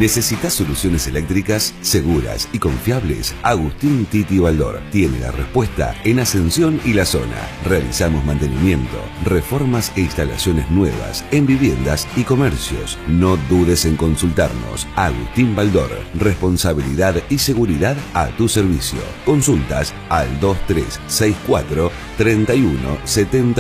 ¿Necesitas soluciones eléctricas seguras y confiables? Agustín Titi Baldor tiene la respuesta en Ascensión y la zona. Realizamos mantenimiento, reformas e instalaciones nuevas en viviendas y comercios. No dudes en consultarnos. Agustín Baldor, responsabilidad y seguridad a tu servicio. Consultas al 2364 31 70